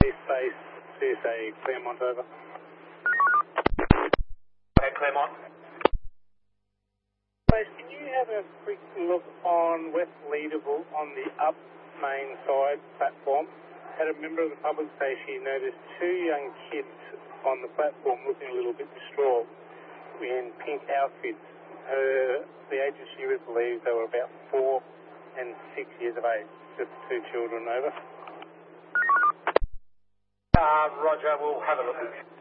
Space, CSA Claremont over. Okay, Claremont. Space, can you have a quick look on West Leederville on the up main side platform? Had a member of the public say she noticed two young kids on the platform looking a little bit distraught in pink outfits. The ages she would believe they were about 4 and 6 years of age. Just two children over. Roger, we'll have a look.